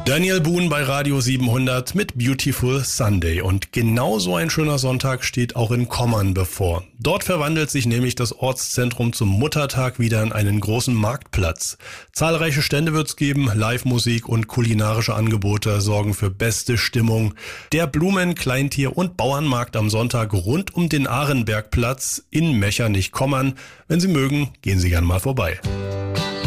Daniel Boone bei Radio 700 mit Beautiful Sunday. Und genau so ein schöner Sonntag steht auch in Kommern bevor. Dort verwandelt sich nämlich das Ortszentrum zum Muttertag wieder in einen großen Marktplatz. Zahlreiche Stände wird's geben, Live-Musik und kulinarische Angebote sorgen für beste Stimmung. Der Blumen-, Kleintier- und Bauernmarkt am Sonntag rund um den Ahrenbergplatz in Mechernich-Kommern. Wenn Sie mögen, gehen Sie gern mal vorbei.